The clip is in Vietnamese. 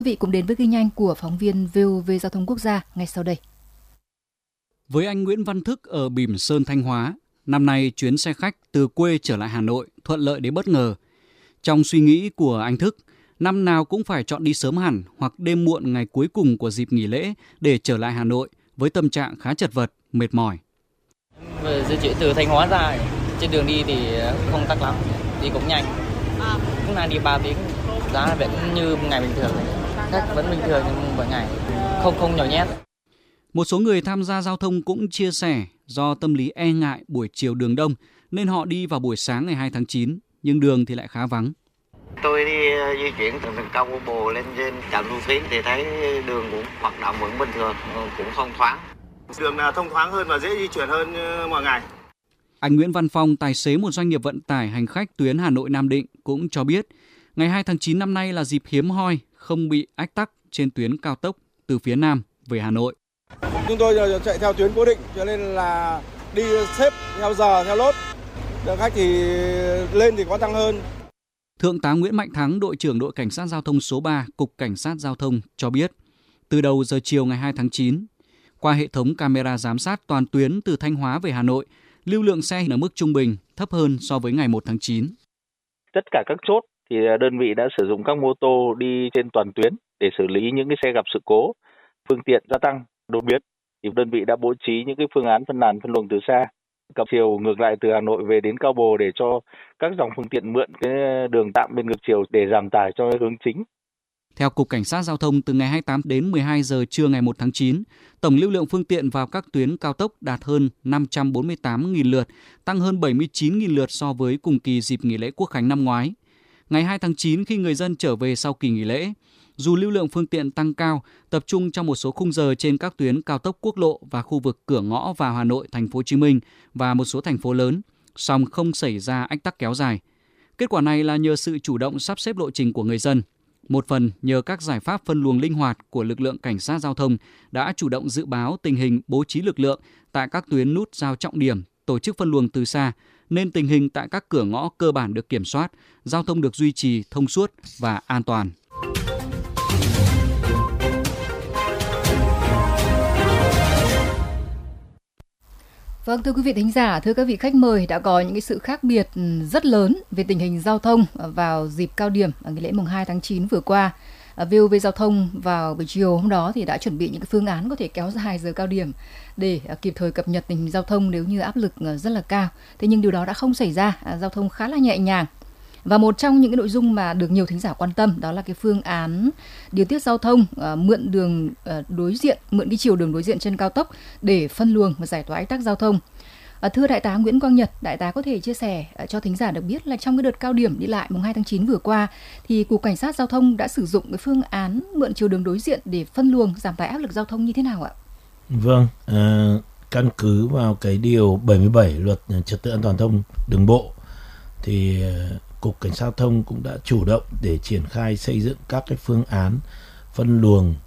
Quý vị cũng đến với ghi nhanh của phóng viên VOV Giao thông Quốc gia ngay sau đây. Với anh Nguyễn Văn Thức ở Bỉm Sơn, Thanh Hóa, năm nay chuyến xe khách từ quê trở lại Hà Nội thuận lợi đến bất ngờ. Trong suy nghĩ của anh Thức, năm nào cũng phải chọn đi sớm hẳn hoặc đêm muộn ngày cuối cùng của dịp nghỉ lễ để trở lại Hà Nội với tâm trạng khá chật vật, mệt mỏi. Di chuyển từ Thanh Hóa ra, trên đường đi thì không tắc lắm, đi cũng nhanh. Hôm nay đi 3 tiếng, giá vẫn như ngày bình thường, khách vẫn bình thường như mỗi ngày, không nhồi nhét. Một số người tham gia giao thông cũng chia sẻ do tâm lý e ngại buổi chiều đường đông nên họ đi vào buổi sáng ngày 2 tháng 9, nhưng đường thì lại khá vắng. Tôi đi di chuyển từ thành Cao Bồ lên trên trạm Thu Phiến thì thấy đường cũng hoạt động vẫn bình thường, cũng thông thoáng. Đường là thông thoáng hơn và dễ di chuyển hơn mọi ngày. Anh Nguyễn Văn Phong, tài xế một doanh nghiệp vận tải hành khách tuyến Hà Nội Nam Định cũng cho biết, ngày 2 tháng 9 năm nay là dịp hiếm hoi không bị ách tắc trên tuyến cao tốc từ phía Nam về Hà Nội. Chúng tôi chạy theo tuyến cố định cho nên là đi xếp theo giờ, theo lốt. Lượng khách thì lên thì có tăng hơn. Thượng tá Nguyễn Mạnh Thắng, đội trưởng đội cảnh sát giao thông số 3, Cục Cảnh sát Giao thông cho biết, từ đầu giờ chiều ngày 2 tháng 9, qua hệ thống camera giám sát toàn tuyến từ Thanh Hóa về Hà Nội, lưu lượng xe ở mức trung bình, thấp hơn so với ngày 1 tháng 9. Tất cả các chốt thì đơn vị đã sử dụng các mô tô đi trên toàn tuyến để xử lý những cái xe gặp sự cố, phương tiện gia tăng, đột biến. Thì đơn vị đã bố trí những cái phương án phân làn phân luồng từ xa, cặp chiều ngược lại từ Hà Nội về đến Cao Bồ để cho các dòng phương tiện mượn cái đường tạm bên ngược chiều để giảm tải cho hướng chính. Theo Cục Cảnh sát Giao thông, từ ngày 28 đến 12 giờ trưa ngày 1 tháng 9, tổng lưu lượng phương tiện vào các tuyến cao tốc đạt hơn 548.000 lượt, tăng hơn 79.000 lượt so với cùng kỳ dịp nghỉ lễ Quốc khánh năm ngoái. Ngày 2 tháng 9, khi người dân trở về sau kỳ nghỉ lễ, dù lưu lượng phương tiện tăng cao, tập trung trong một số khung giờ trên các tuyến cao tốc quốc lộ và khu vực cửa ngõ vào Hà Nội, Thành phố Hồ Chí Minh và một số thành phố lớn, song không xảy ra ách tắc kéo dài. Kết quả này là nhờ sự chủ động sắp xếp lộ trình của người dân. Một phần nhờ các giải pháp phân luồng linh hoạt của lực lượng cảnh sát giao thông đã chủ động dự báo tình hình bố trí lực lượng tại các tuyến nút giao trọng điểm, tổ chức phân luồng từ xa, nên tình hình tại các cửa ngõ cơ bản được kiểm soát, giao thông được duy trì thông suốt và an toàn. Vâng, thưa quý vị thính giả, thưa các vị khách mời, đã có những cái sự khác biệt rất lớn về tình hình giao thông vào dịp cao điểm nghỉ lễ mùng 2 tháng 9 vừa qua. VOV Giao thông vào buổi chiều hôm đó thì đã chuẩn bị những cái phương án có thể kéo dài giờ cao điểm để kịp thời cập nhật tình hình giao thông nếu như áp lực rất là cao. Thế nhưng điều đó đã không xảy ra, giao thông khá là nhẹ nhàng. Và một trong những cái nội dung mà được nhiều thính giả quan tâm đó là cái phương án điều tiết giao thông mượn đường đối diện, mượn cái chiều đường đối diện trên cao tốc để phân luồng và giải tỏa ách tắc giao thông. Thưa Đại tá Nguyễn Quang Nhật, Đại tá có thể chia sẻ cho thính giả được biết là trong cái đợt cao điểm đi lại mùng 2 tháng 9 vừa qua thì Cục Cảnh sát Giao thông đã sử dụng cái phương án mượn chiều đường đối diện để phân luồng, giảm tải áp lực giao thông như thế nào ạ? Vâng, căn cứ vào cái điều 77 Luật Trật tự an toàn giao thông đường bộ thì Cục Cảnh sát Giao thông cũng đã chủ động để triển khai xây dựng các cái phương án phân luồng